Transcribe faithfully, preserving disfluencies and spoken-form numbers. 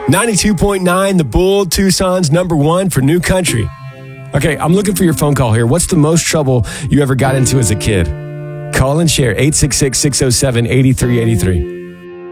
ninety-two point nine, The Bull, Tucson's number one for new country. Okay, I'm looking for your phone call here. What's the most trouble you ever got into as a kid? Call and share, eight six six, six oh seven, eight three eight three.